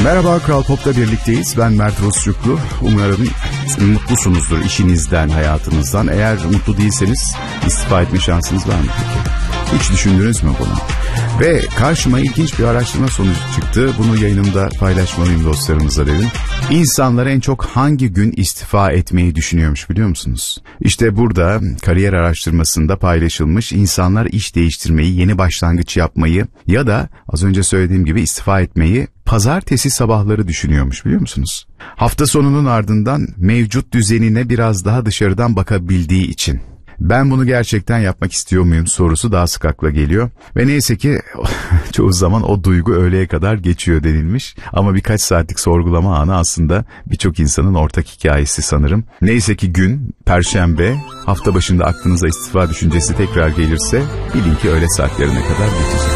Merhaba, Kral Pop'ta birlikteyiz. Ben Mert Rusçuklu. Umarım mutlusunuzdur işinizden, hayatınızdan. Eğer mutlu değilseniz istifa etme şansınız var mı peki? Hiç düşündünüz mü bunu? Ve karşıma ilginç bir araştırma sonucu çıktı. Bunu yayınımda paylaşmalıyım dostlarımıza dedim. İnsanlar en çok hangi gün istifa etmeyi düşünüyormuş biliyor musunuz? İşte burada kariyer araştırmasında paylaşılmış, insanlar iş değiştirmeyi, yeni başlangıç yapmayı ya da az önce söylediğim gibi istifa etmeyi pazartesi sabahları düşünüyormuş biliyor musunuz? Hafta sonunun ardından mevcut düzenine biraz daha dışarıdan bakabildiği için. Ben bunu gerçekten yapmak istiyor muyum sorusu daha sık akla geliyor. Ve neyse ki çoğu zaman o duygu öğleye kadar geçiyor denilmiş. Ama birkaç saatlik sorgulama anı aslında birçok insanın ortak hikayesi sanırım. Neyse ki gün Perşembe, hafta başında aklınıza istifa düşüncesi tekrar gelirse bilin ki öğle saatlerine kadar geçecek.